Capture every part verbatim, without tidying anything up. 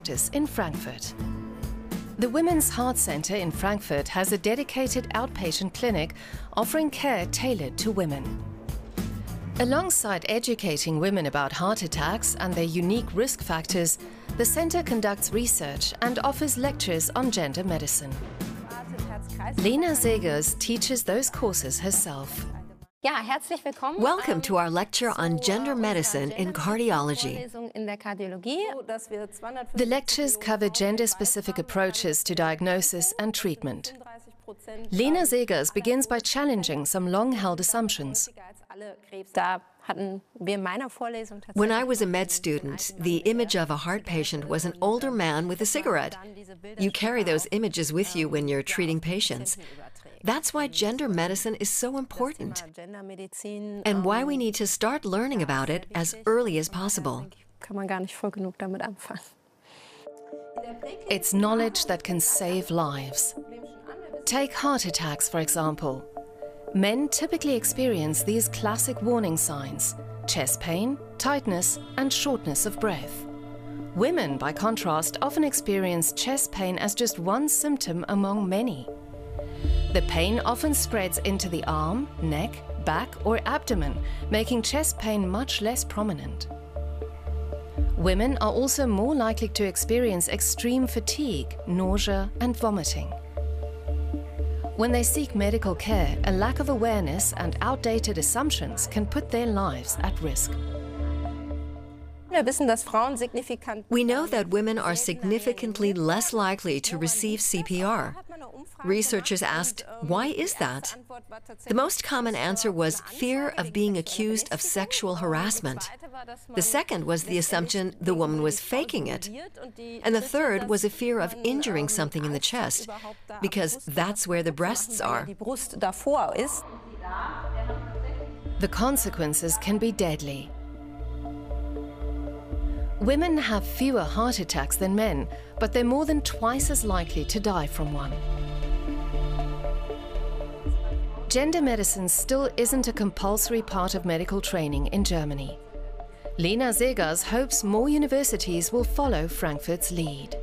practice in Frankfurt. The Women's Heart Center in Frankfurt has a dedicated outpatient clinic offering care tailored to women. Alongside educating women about heart attacks and their unique risk factors, the center conducts research and offers lectures on gender medicine. Lena Segers teaches those courses herself. Welcome to our lecture on gender medicine in cardiology. The lectures cover gender-specific approaches to diagnosis and treatment. Lena Segers begins by challenging some long-held assumptions. When I was a med student, the image of a heart patient was an older man with a cigarette. You carry those images with you when you're treating patients. That's why gender medicine is so important, and why we need to start learning about it as early as possible. It's knowledge that can save lives. Take heart attacks, for example. Men typically experience these classic warning signs: chest pain, tightness, and shortness of breath. Women, by contrast, often experience chest pain as just one symptom among many. The pain often spreads into the arm, neck, back, or abdomen, making chest pain much less prominent. Women are also more likely to experience extreme fatigue, nausea, and vomiting. When they seek medical care, a lack of awareness and outdated assumptions can put their lives at risk. We know that women are significantly less likely to receive C P R. Researchers asked, why is that? The most common answer was fear of being accused of sexual harassment. The second was the assumption the woman was faking it. And the third was a fear of injuring something in the chest, because that's where the breasts are. The consequences can be deadly. Women have fewer heart attacks than men, but they're more than twice as likely to die from one. Gender medicine still isn't a compulsory part of medical training in Germany. Lena Segers hopes more universities will follow Frankfurt's lead.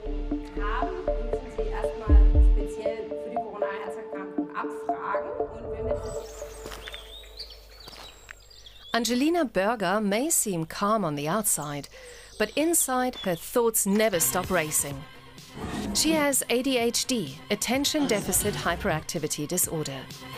Angelina Berger may seem calm on the outside, but inside her thoughts never stop racing. She has A D H D, attention deficit hyperactivity disorder.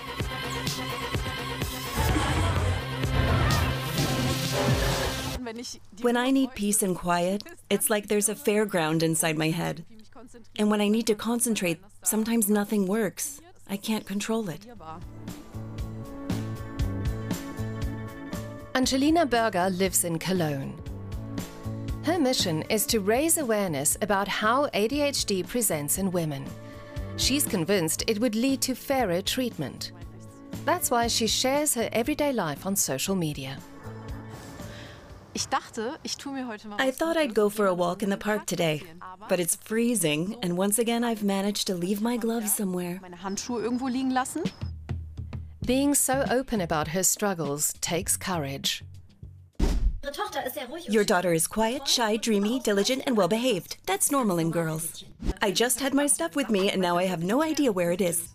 When I need peace and quiet, it's like there's a fairground inside my head. And when I need to concentrate, sometimes nothing works. I can't control it. Angelina Berger lives in Cologne. Her mission is to raise awareness about how A D H D presents in women. She's convinced it would lead to fairer treatment. That's why she shares her everyday life on social media. I thought I'd go for a walk in the park today, but it's freezing, and once again I've managed to leave my gloves somewhere. Being so open about her struggles takes courage. Your daughter is quiet, shy, dreamy, diligent, and well-behaved. That's normal in girls. I just had my stuff with me, and now I have no idea where it is.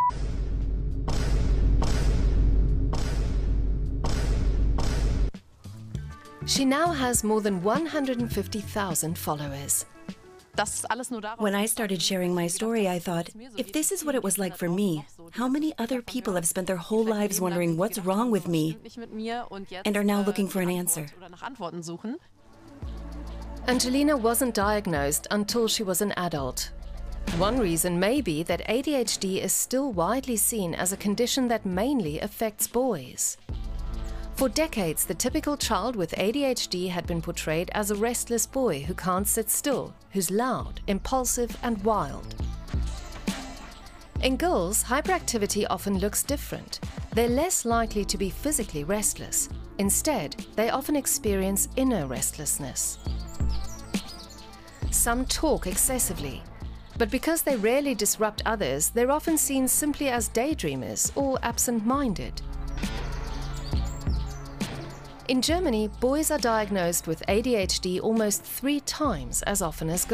She now has more than one hundred fifty thousand followers. When I started sharing my story, I thought, if this is what it was like for me, how many other people have spent their whole lives wondering what's wrong with me and are now looking for an answer? Angelina wasn't diagnosed until she was an adult. One reason may be that A D H D is still widely seen as a condition that mainly affects boys. For decades, the typical child with A D H D had been portrayed as a restless boy who can't sit still, who's loud, impulsive, and wild. In girls, hyperactivity often looks different. They're less likely to be physically restless. Instead, they often experience inner restlessness. Some talk excessively, but because they rarely disrupt others, they're often seen simply as daydreamers or absent-minded. In Germany, boys are diagnosed with A D H D almost three times as often as girls.